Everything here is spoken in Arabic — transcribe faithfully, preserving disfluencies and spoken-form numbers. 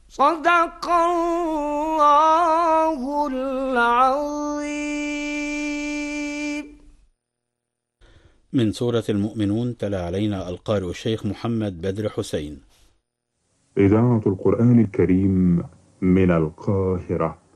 صدق الله العظيم. من سورة المؤمنون تلا علينا القارئ الشيخ محمد بدر حسين. إذاعة القرآن الكريم من القاهرة.